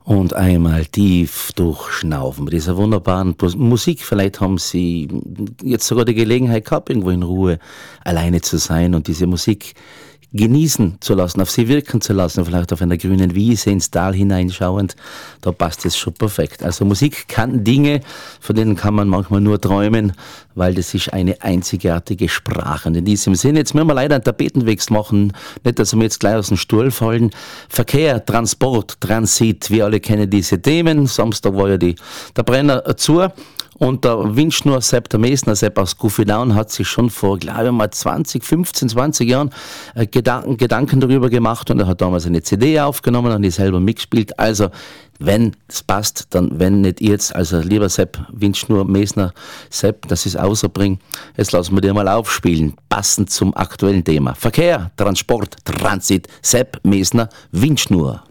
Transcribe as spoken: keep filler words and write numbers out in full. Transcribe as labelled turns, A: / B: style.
A: Und einmal tief durchschnaufen mit dieser wunderbaren Musik. Vielleicht haben Sie jetzt sogar die Gelegenheit gehabt, irgendwo in Ruhe alleine zu sein und diese Musik genießen zu lassen, auf sie wirken zu lassen, vielleicht auf einer grünen Wiese ins Tal hineinschauend, da passt es schon perfekt. Also Musik kann Dinge, von denen kann man manchmal nur träumen, weil das ist eine einzigartige Sprache. Und in diesem Sinne, jetzt müssen wir leider einen Tapetenwechsel machen, nicht, dass wir jetzt gleich aus dem Stuhl fallen. Verkehr, Transport, Transit, wir alle kennen diese Themen. Samstag war ja die, der Brenner zu. Und der Windschnur Sepp, der Mesner Sepp aus Gufilaun hat sich schon vor, glaube ich mal zwanzig, fünfzehn, zwanzig Jahren äh, Gedanken, Gedanken darüber gemacht und er hat damals eine C D aufgenommen und die selber mitgespielt. Also, wenn es passt, dann wenn nicht jetzt, also lieber Sepp, Windschnur Mesner Sepp, das ist außerbringen. Jetzt lassen wir dir mal aufspielen, passend zum aktuellen Thema. Verkehr, Transport, Transit, Sepp, Mesner, Windschnur.